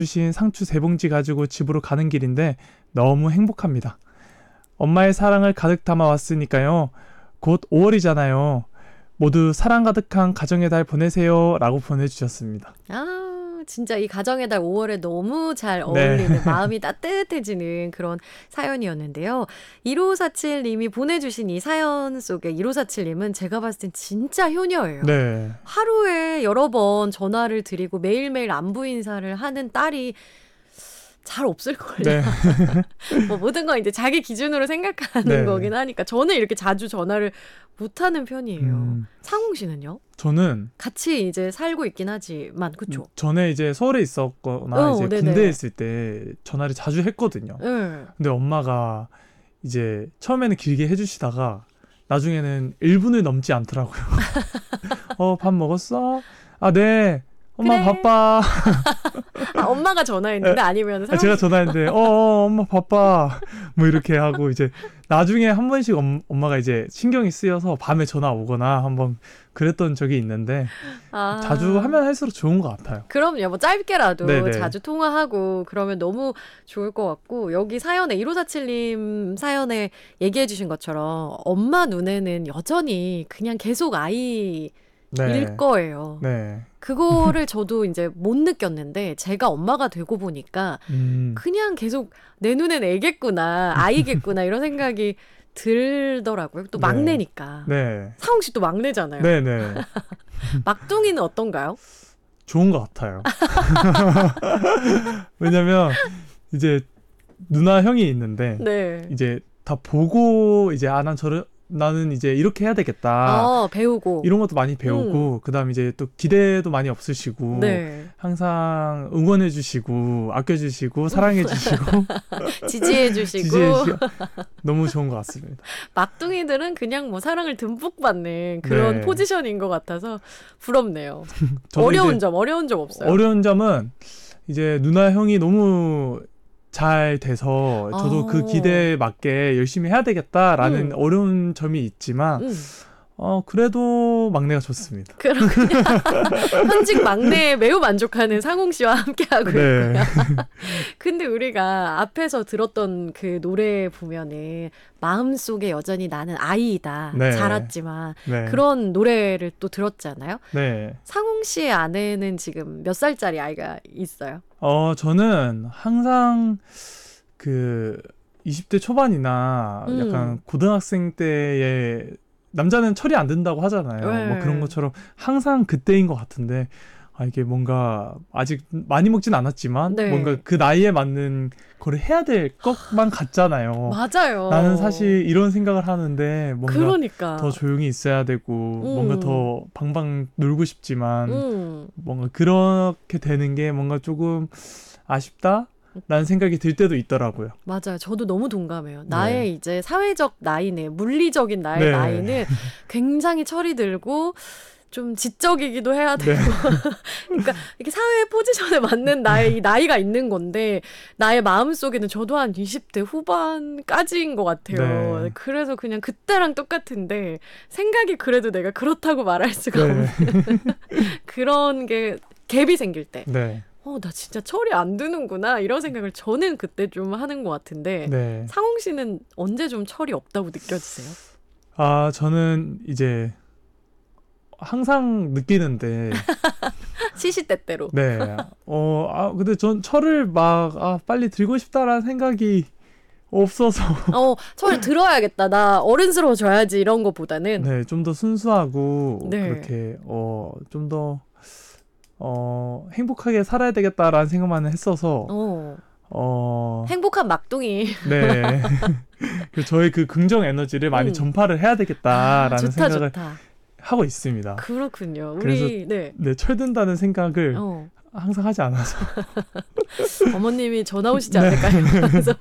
주신 상추 3봉지 가지고 집으로 가는 길인데 너무 행복합니다. 엄마의 사랑을 가득 담아왔으니까요. 곧 5월이잖아요. 모두 사랑 가득한 가정의 달 보내세요. 라고 보내주셨습니다. 진짜 이 가정의 달 5월에 너무 잘 네. 어울리는 마음이 따뜻해지는 그런 사연이었는데요. 1547님이 보내주신 이 사연 속에 1547님은 제가 봤을 땐 진짜 효녀예요. 네. 하루에 여러 번 전화를 드리고 매일매일 안부 인사를 하는 딸이 잘 없을걸요. 네. 뭐 모든 건 이제 자기 기준으로 생각하는 네. 거긴 하니까 저는 이렇게 자주 전화를 못하는 편이에요. 상웅 씨는요? 저는 같이 이제 살고 있긴 하지만 그쵸? 전에 이제 서울에 있었거나 이제 네네. 군대에 있을 때 전화를 자주 했거든요. 네. 근데 엄마가 이제 처음에는 길게 해주시다가 나중에는 1분을 넘지 않더라고요. 밥 먹었어? 아, 네. 엄마 그래. 바빠. 엄마가 전화했는데 아니면 제가 전화했는데 엄마 바빠. 뭐 이렇게 하고 이제 나중에 한 번씩 엄마가 이제 신경이 쓰여서 밤에 전화 오거나 한번 그랬던 적이 있는데 자주 하면 할수록 좋은 것 같아요. 그럼요. 뭐 짧게라도 네네. 자주 통화하고 그러면 너무 좋을 것 같고 여기 사연에 1547님 사연에 얘기해 주신 것처럼 엄마 눈에는 여전히 그냥 계속 아이일 네. 거예요. 네. 그거를 저도 이제 못 느꼈는데 제가 엄마가 되고 보니까 그냥 계속 내 눈엔 애겠구나, 아이겠구나 이런 생각이 들더라고요. 또 네. 막내니까. 네. 상웅 씨 또 막내잖아요. 네네. 막둥이는 어떤가요? 좋은 것 같아요. 왜냐면 이제 누나 형이 있는데 네. 이제 다 보고 이제 나는 이제 이렇게 해야 되겠다. 배우고 이런 것도 많이 배우고 그다음 이제 또 기대도 많이 없으시고 네. 항상 응원해 주시고 아껴 주시고 사랑해 주시고 지지해 주시고 너무 좋은 것 같습니다. 막둥이들은 그냥 뭐 사랑을 듬뿍 받는 그런 네. 포지션인 것 같아서 부럽네요. 저도 어려운 이제 점 없어요? 어려운 점은 이제 누나 형이 너무 잘 돼서 저도 그 기대에 맞게 열심히 해야 되겠다라는 어려운 점이 있지만 그래도 막내가 좋습니다. 그렇군요. 현직 막내에 매우 만족하는 상홍 씨와 함께하고 네. 있고요. 근데 우리가 앞에서 들었던 그 노래 보면은 마음속에 여전히 나는 아이이다. 네. 자랐지만 네. 그런 노래를 또 들었잖아요. 네. 상홍 씨의 아내는 지금 몇 살짜리 아이가 있어요? 저는 항상 그 20대 초반이나 약간 고등학생 때에 남자는 철이 안 든다고 하잖아요. 네. 뭐 그런 것처럼 항상 그때인 것 같은데 이게 뭔가 아직 많이 먹진 않았지만 네. 뭔가 그 나이에 맞는 거를 해야 될 것만 같잖아요. 맞아요. 나는 사실 이런 생각을 하는데 뭔가 그러니까. 더 조용히 있어야 되고 뭔가 더 방방 놀고 싶지만 뭔가 그렇게 되는 게 뭔가 조금 아쉽다? 라는 생각이 들 때도 있더라고요. 맞아요. 저도 너무 동감해요. 나의 이제 사회적 나이는, 물리적인 나의 나이는 굉장히 철이 들고 좀 지적이기도 해야 되고 그러니까 이렇게 사회 포지션에 맞는 나의 이 나이가 있는 건데 나의 마음속에는 저도 한 20대 후반까지인 것 같아요. 그래서 그냥 그때랑 똑같은데 생각이 그래도 내가 그렇다고 말할 수가 없는 그런 게 갭이 생길 때 나 진짜 철이 안 드는구나 이런 생각을 저는 그때 좀 하는 것 같은데 상홍 씨는 언제 좀 철이 없다고 느껴지세요? 저는 이제 항상 느끼는데 시시때때로. 네. 근데 전 철을 막 빨리 들고 싶다라는 생각이 없어서 철을 들어야겠다. 나 어른스러워져야지 이런 것보다는 좀 더 순수하고 그렇게 좀 더 행복하게 살아야 되겠다라는 생각만 했어서 행복한 막둥이. 네. 저의 그 긍정 에너지를 많이 전파를 해야 되겠다라는 생각을 하고 있습니다. 그렇군요. 그래서 우리 철든다는 생각을 항상 하지 않아서 어머님이 전화 오시지 않을까요? 그래서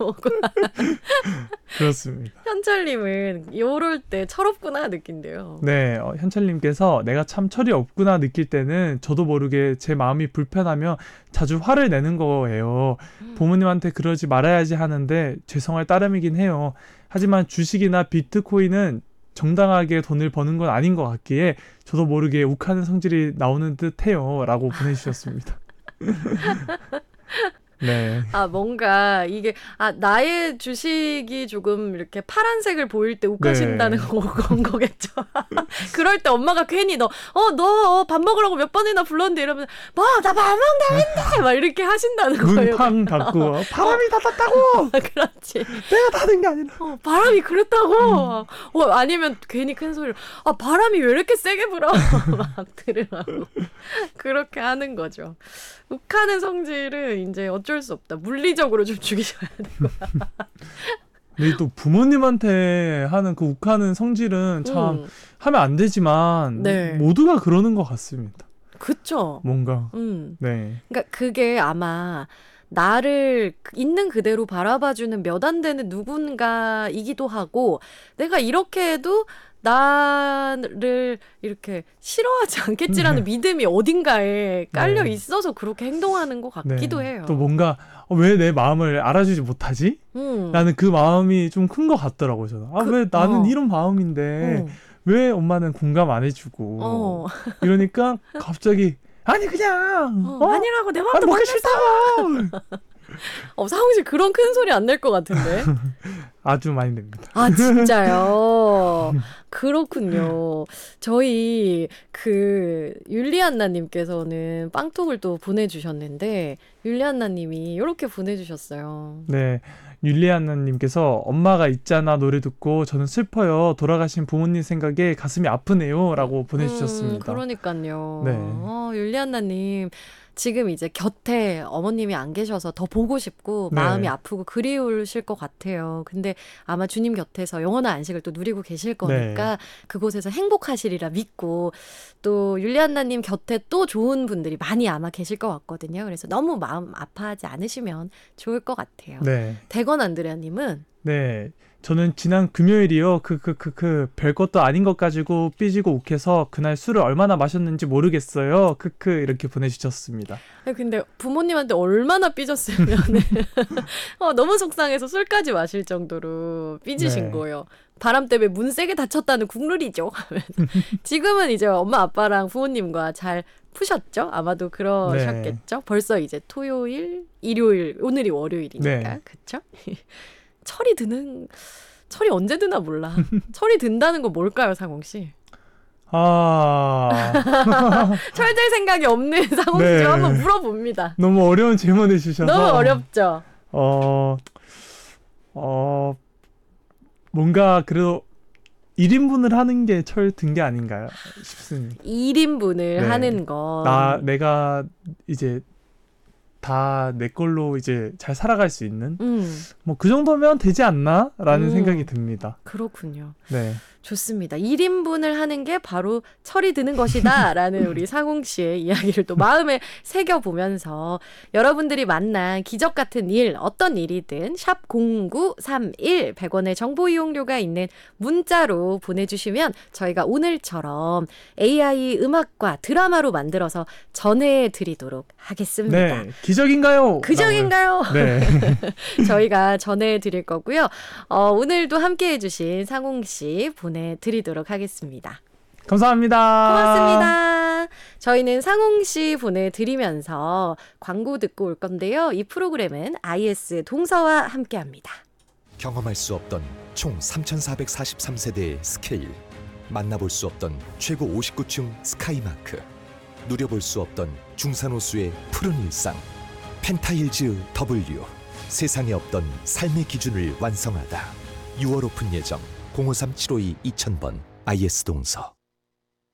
그렇습니다. 현철님은 이럴 때 철없구나 느낀대요. 네, 현철님께서 내가 참 철이 없구나 느낄 때는 저도 모르게 제 마음이 불편하며 자주 화를 내는 거예요. 부모님한테 그러지 말아야지 하는데 죄송할 따름이긴 해요. 하지만 주식이나 비트코인은 정당하게 돈을 버는 건 아닌 것 같기에 저도 모르게 욱하는 성질이 나오는 듯해요. 라고 보내주셨습니다. 네. 아, 뭔가 이게 나의 주식이 조금 이렇게 파란색을 보일 때 욱하신다는 네. 건 거겠죠. 그럴 때 엄마가 괜히 너 밥 먹으라고 몇 번이나 불렀는데 이러면 뭐 나 밥 먹는다는데 막 이렇게 하신다는 거예요. 문팡 닫고 바람이 다 탔다고. 그렇지. 내가 닫은 게 아니라. 바람이 그랬다고. 아니면 괜히 큰 소리로 바람이 왜 이렇게 세게 불어? 막 들으라고. 그렇게 하는 거죠. 욱하는 성질은 이제 어쩔 수 없다. 물리적으로 좀 죽이셔야 되고. 근데 또 부모님한테 하는 그 욱하는 성질은 참 하면 안 되지만 네. 모두가 그러는 것 같습니다. 그쵸. 뭔가. 네. 그러니까 그게 아마 나를 있는 그대로 바라봐주는 몇 안 되는 누군가이기도 하고 내가 이렇게 해도 나를 이렇게 싫어하지 않겠지라는 믿음이 어딘가에 깔려 네. 있어서 그렇게 행동하는 것 같기도 네. 해요. 또 뭔가 왜 내 마음을 알아주지 못하지? 나는 그 마음이 좀 큰 것 같더라고요. 저는. 왜 나는 이런 마음인데 왜 엄마는 공감 안 해주고 이러니까 갑자기 아니 그냥 아니라고 내 마음도 먹기 싫다고. 상훈 씨 그런 큰 소리 안 낼 것 같은데. 아주 많이 냅니다. 아, 진짜요? 그렇군요. 저희 율리안나님께서는 빵톡을 또 보내주셨는데 율리안나님이 이렇게 보내주셨어요. 네, 율리아나님께서 엄마가 있잖아 노래 듣고 저는 슬퍼요. 돌아가신 부모님 생각에 가슴이 아프네요. 라고 보내주셨습니다. 그러니까요. 네. 율리안나님 지금 이제 곁에 어머님이 안 계셔서 더 보고 싶고 네. 마음이 아프고 그리우실 것 같아요. 근데 아마 주님 곁에서 영원한 안식을 또 누리고 계실 거니까 그곳에서 행복하시리라 믿고 또 율리안나님 곁에 또 좋은 분들이 많이 아마 계실 것 같거든요. 그래서 너무 마음 아파하지 않으시면 좋을 것 같아요. 네. 대건 안드레아님은 네. 저는 지난 금요일이요. 별것도 아닌 것 가지고 삐지고 욱해서 그날 술을 얼마나 마셨는지 모르겠어요. 이렇게 보내주셨습니다. 근데 부모님한테 얼마나 삐졌으면 너무 속상해서 술까지 마실 정도로 삐지신 거예요. 바람 때문에 문 세게 닫혔다는 국룰이죠. 지금은 이제 엄마 아빠랑 부모님과 잘 푸셨죠? 아마도 그러셨겠죠? 네. 벌써 이제 토요일, 일요일, 오늘이 월요일이니까. 그렇죠? 철이 언제 드나 몰라. 철이 든다는 건 뭘까요, 상홍 씨? 철들 생각이 없는 상홍 씨 한번 물어봅니다. 너무 어려운 질문을 주셔서. 너무 어렵죠? 뭔가 그래도 1인분을 하는 게 철 든 게 아닌가요? 싶습니다. 1인분을 하는 거. 내가 이제 다 내 걸로 이제 잘 살아갈 수 있는 뭐 그 정도면 되지 않나? 라는 생각이 듭니다. 그렇군요. 네. 좋습니다. 1인분을 하는 게 바로 철이 드는 것이다 라는 우리 상홍 씨의 이야기를 또 마음에 새겨보면서 여러분들이 만난 기적 같은 일, 어떤 일이든 샵 0931 100원의 정보 이용료가 있는 문자로 보내주시면 저희가 오늘처럼 AI 음악과 드라마로 만들어서 전해드리도록 하겠습니다. 네. 기적인가요? 기적인가요? 네. 저희가 전해드릴 거고요. 오늘도 함께해 주신 상홍 씨 보내드리도록 하겠습니다. 감사합니다. 고맙습니다. 저희는 상홍 씨 보내드리면서 광고 듣고 올 건데요. 이 프로그램은 IS 동서와 함께합니다. 경험할 수 없던 총 3,443세대의 스케일, 만나볼 수 없던 최고 59층 스카이마크, 누려볼 수 없던 중산호수의 푸른 일상, 펜타일즈 W, 세상에 없던 삶의 기준을 완성하다. 6월 오픈 예정 053-752-2000번 IS 동서.